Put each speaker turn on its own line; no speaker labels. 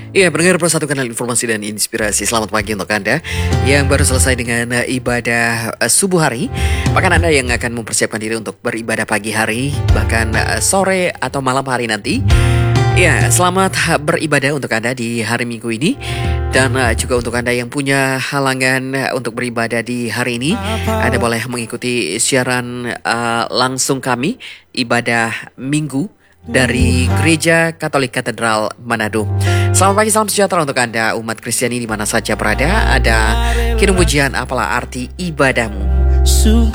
Iya, pendengar Persatu Kanal Informasi dan Inspirasi. Selamat pagi untuk Anda yang baru selesai dengan ibadah subuh hari. Bahkan Anda yang akan mempersiapkan diri untuk beribadah pagi hari, bahkan sore atau malam hari nanti. Ya, selamat beribadah untuk Anda di hari Minggu ini. Dan juga untuk Anda yang punya halangan untuk beribadah di hari ini, Anda boleh mengikuti siaran langsung kami, ibadah Minggu dari Gereja Katolik Katedral Manado. Selamat pagi, salam sejahtera untuk Anda umat Kristiani di mana saja berada. Ada kirim pujian, apalah arti ibadahmu.